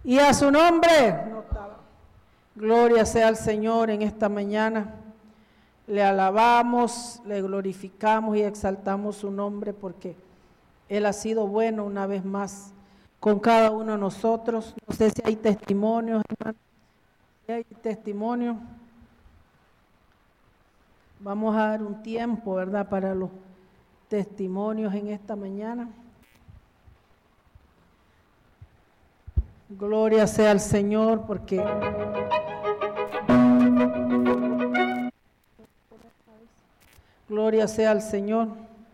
Y a su nombre. Gloria sea al Señor en esta mañana. Le alabamos, le glorificamos y exaltamos su nombre porque Él ha sido bueno una vez más con cada uno de nosotros. No sé si hay testimonios, hermano. Si hay testimonio, vamos a dar un tiempo, ¿verdad?, para los testimonios en esta mañana. Gloria sea al Señor porque gloria sea al Señor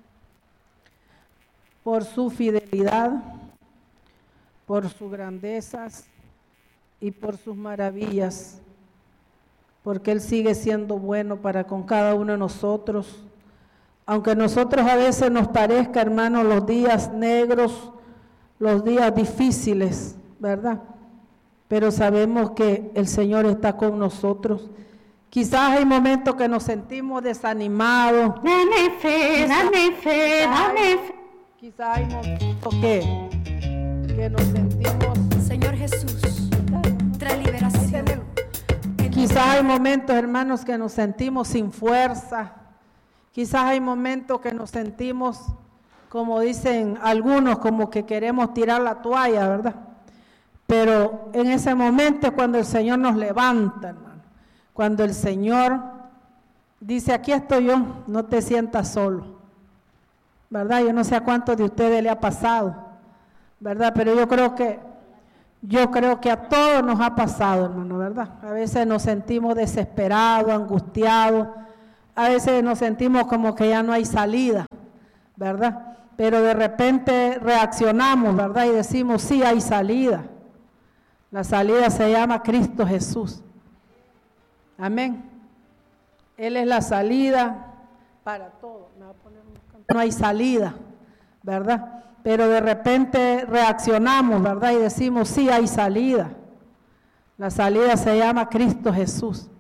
por su fidelidad, por sus grandezas y por sus maravillas, porque Él sigue siendo bueno para con cada uno de nosotros. Aunque a nosotros a veces nos parezca, hermanos, los días negros, los días difíciles, ¿verdad? Pero sabemos que el Señor está con nosotros. Quizás hay momentos que nos sentimos desanimados. Dame fe, dame fe, dame fe. Quizás hay momentos que nos sentimos... Señor Jesús, trae liberación. Quizás hay momentos, hermanos, que nos sentimos sin fuerza. Quizás hay momentos que nos sentimos, como dicen algunos, como que queremos tirar la toalla, ¿verdad? Pero en ese momento es cuando el Señor nos levanta, hermano. Cuando el Señor dice, aquí estoy yo, no te sientas solo, ¿verdad? Yo no sé a cuántos de ustedes le ha pasado, ¿verdad? Pero yo creo que a todos nos ha pasado, hermano, ¿verdad? A veces nos sentimos desesperados, angustiados, a veces nos sentimos como que ya no hay salida, ¿verdad? Pero de repente reaccionamos, ¿verdad? Y decimos, sí, hay salida. La salida se llama Cristo Jesús. Amén. Él es la salida para todo. No hay salida, ¿verdad? Pero de repente reaccionamos, ¿verdad? Y decimos, sí, hay salida. La salida se llama Cristo Jesús.